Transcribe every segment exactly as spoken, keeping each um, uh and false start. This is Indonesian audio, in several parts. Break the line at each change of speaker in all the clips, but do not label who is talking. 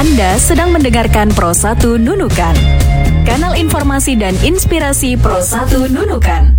Anda sedang mendengarkan Pro satu Nunukan, kanal informasi dan inspirasi Pro satu Nunukan.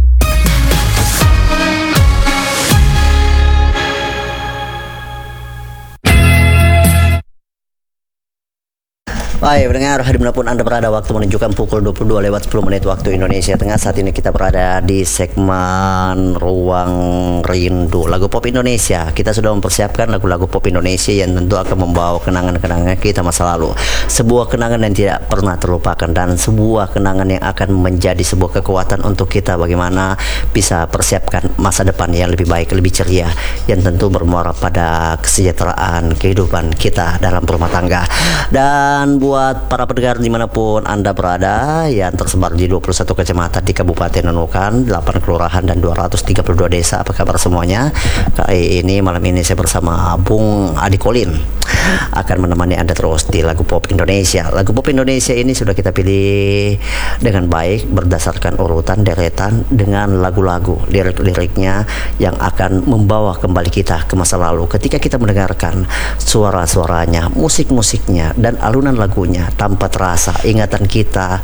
Baik, pendengar, dimanapun Anda berada, waktu menunjukkan pukul dua puluh dua lewat sepuluh menit waktu Indonesia Tengah. Saat ini kita berada di segmen Ruang Rindu lagu pop Indonesia. Kita sudah mempersiapkan lagu-lagu pop Indonesia yang tentu akan membawa kenangan-kenangan kita masa lalu. Sebuah kenangan yang tidak pernah terlupakan dan sebuah kenangan yang akan menjadi sebuah kekuatan untuk kita bagaimana bisa persiapkan masa depan yang lebih baik, lebih ceria, yang tentu bermuara pada kesejahteraan kehidupan kita dalam rumah tangga. Dan buat para pendengar dimanapun Anda berada yang tersebar di dua puluh satu kecamatan di Kabupaten Nunukan, delapan kelurahan dan dua ratus tiga puluh dua desa, apa kabar semuanya? Kali ini, malam ini saya bersama Bung Adi Kolin akan menemani Anda terus di lagu pop Indonesia. Lagu pop Indonesia ini sudah kita pilih dengan baik berdasarkan urutan deretan dengan lagu-lagu, lirik-liriknya yang akan membawa kembali kita ke masa lalu. Ketika kita mendengarkan suara-suaranya, musik-musiknya, dan alunan lagunya, tanpa terasa ingatan kita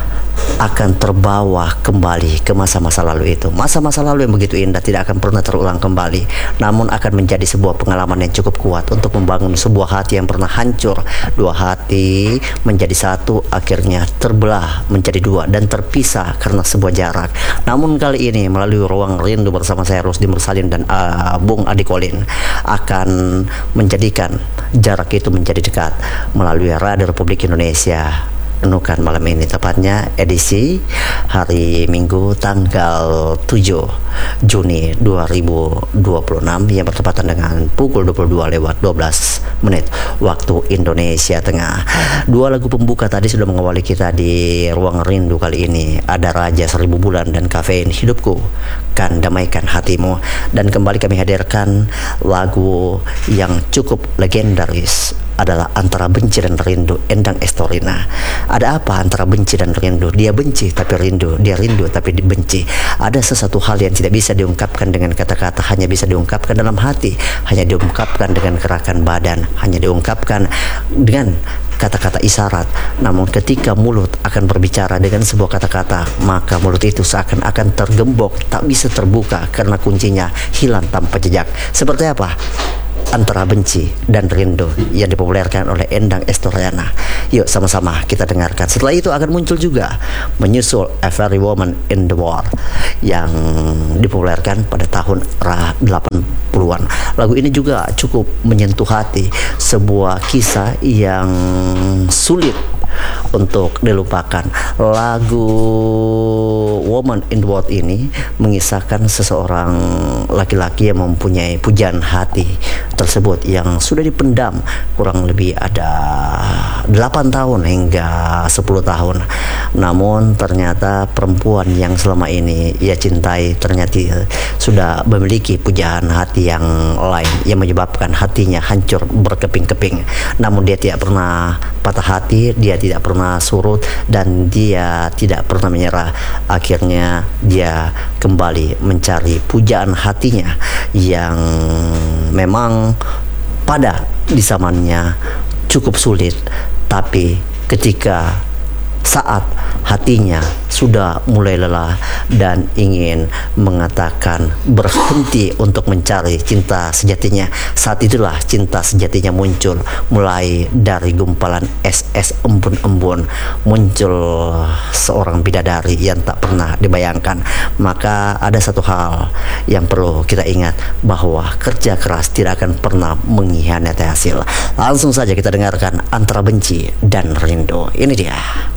akan terbawa kembali ke masa-masa lalu itu. Masa-masa lalu yang begitu indah tidak akan pernah terulang kembali, namun akan menjadi sebuah pengalaman yang cukup kuat untuk membangun sebuah hati yang pernah hancur. Dua hati menjadi satu, akhirnya terbelah menjadi dua dan terpisah karena sebuah jarak. Namun kali ini melalui Ruang Rindu bersama saya Rusdi Mursalin dan uh, Bung Adi Kolin akan menjadikan jarak itu menjadi dekat melalui Radio Republik Indonesia Nunukan malam ini, tepatnya edisi hari Minggu tanggal tujuh Juni dua ribu dua puluh enam yang bertepatan dengan pukul dua puluh dua lewat dua belas menit waktu Indonesia Tengah. Dua lagu pembuka tadi sudah mengawali kita di Ruang Rindu kali ini. Ada Raja Seribu Bulan dan Kafein Hidupku Kan Damaikan Hatimu. Dan kembali kami hadirkan lagu yang cukup legendaris adalah Antara Benci dan Rindu, Endang Estorina. Ada apa antara benci dan rindu? Dia benci tapi rindu, dia rindu tapi dibenci. Ada sesuatu hal yang tidak bisa diungkapkan dengan kata-kata, hanya bisa diungkapkan dalam hati, hanya diungkapkan dengan gerakan badan, hanya diungkapkan dengan kata-kata isyarat. Namun ketika mulut akan berbicara dengan sebuah kata-kata, maka mulut itu seakan-akan tergembok, tak bisa terbuka karena kuncinya hilang tanpa jejak. Seperti apa Antara Benci dan Rindu yang dipopulerkan oleh Endang Estoriana? Yuk sama-sama kita dengarkan. Setelah itu akan muncul juga menyusul Every Woman in the World yang dipopulerkan pada tahun delapan puluhan. Lagu ini juga cukup menyentuh hati, sebuah kisah yang sulit untuk dilupakan. Lagu Woman in the World ini mengisahkan seseorang laki-laki yang mempunyai pujaan hati tersebut yang sudah dipendam kurang lebih ada delapan tahun hingga sepuluh tahun. Namun ternyata perempuan yang selama ini ia cintai ternyata sudah memiliki pujaan hati yang lain yang menyebabkan hatinya hancur berkeping-keping. Namun dia tidak pernah patah hati, dia tidak pernah surut, dan dia tidak pernah menyerah. Akhirnya dia kembali mencari pujaan hatinya yang memang pada di zamannya cukup sulit, tapi ketika saat hatinya sudah mulai lelah dan ingin mengatakan berhenti untuk mencari cinta sejatinya, saat itulah cinta sejatinya muncul. Mulai dari gumpalan es-es embun-embun muncul seorang bidadari yang tak pernah dibayangkan. Maka ada satu hal yang perlu kita ingat, bahwa kerja keras tidak akan pernah mengkhianati hasil. Langsung saja kita dengarkan Antara Benci dan Rindu. Ini dia.